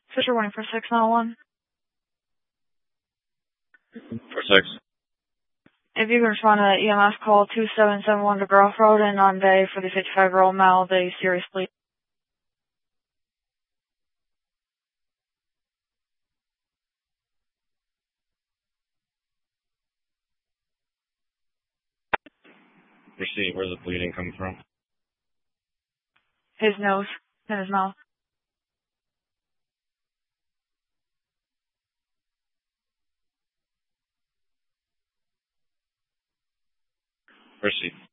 Fisher Wayne for 691. For 6. If you can respond to that EMS call 2771 to Groff Road and on day for the 55-year-old male, they seriously. Proceed. Where's the bleeding coming from? His nose and his mouth. Proceed.